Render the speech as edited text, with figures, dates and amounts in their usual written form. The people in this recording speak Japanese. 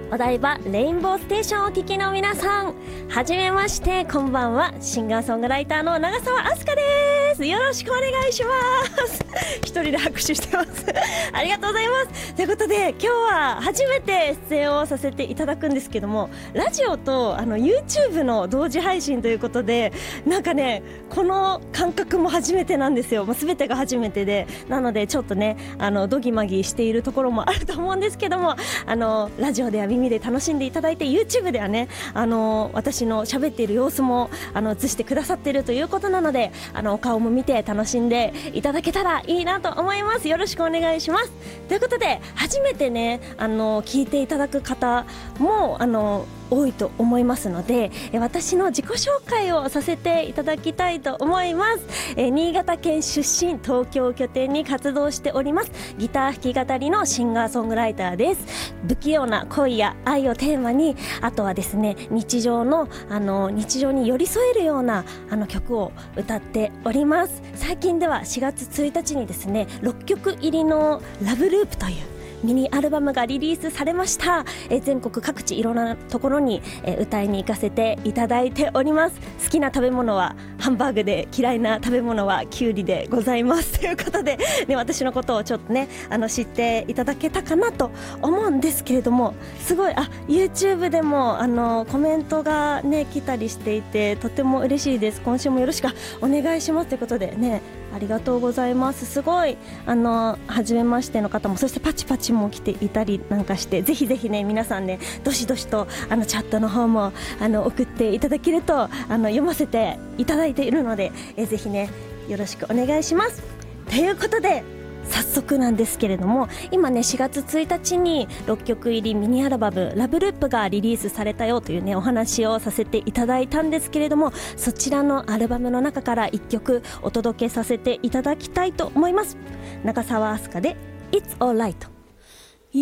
お台場レインボーステーションをお聞きの皆さん、はじめまして、こんばんは。シンガーソングライターの長澤明日香です。よろしくお願いします一人で拍手してますありがとうございます。ということで、今日は初めて出演をさせていただくんですけども、ラジオとYouTube の同時配信ということで、なんかね、この感覚も初めてなんですよ。全てが初めてで、なのでちょっとね、ドギマギしているところもあると思うんですけども、ラジオでは耳で楽しんでいただいて、 YouTube ではね、私の喋っている様子も映してくださっているということなので、お顔も見て楽しんでいただけたらいいなと思います。よろしくお願いします。ということで、初めてね、聞いていただく方も多いと思いますので、私の自己紹介をさせていただきたいと思います。新潟県出身、東京を拠点に活動しておりますギター弾き語りのシンガーソングライターです。不器用な恋や愛をテーマに、あとはですね、日常に寄り添えるような曲を歌っております。最近では4月1日にですね、6曲入りのラブループというミニアルバムがリリースされました。全国各地いろんなところに歌いに行かせていただいております。好きな食べ物はハンバーグで、嫌いな食べ物はキュウリでございますということで、ね、私のことをちょっとね、知っていただけたかなと思うんですけれども、すごいYouTube でもコメントがね来たりしていて、とても嬉しいです。今週もよろしくお願いしますということでね、ありがとうございます。すごい初めましての方も、そしてパチパチも来ていたりなんかして、ぜひぜひね、皆さんね、どしどしとチャットの方も送っていただけると読ませていただいているので、ぜひね、よろしくお願いします。ということで、早速なんですけれども、今ね、4月1日に6曲入りミニアルバムラブループがリリースされたよというね、お話をさせていただいたんですけれども、そちらのアルバムの中から1曲お届けさせていただきたいと思います。長澤明日香で It's Alright。